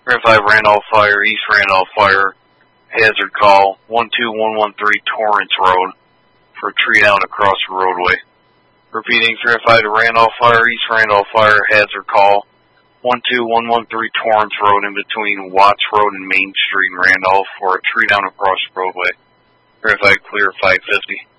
Verified Randolph Fire, East Randolph Fire, hazard call, 12113 Torrance Road for a tree down across the roadway. Repeating, Verified Randolph Fire, East Randolph Fire, hazard call, 12113 Torrance Road in between Watts Road and Main Street in Randolph for a tree down across the roadway. Verified clear 550.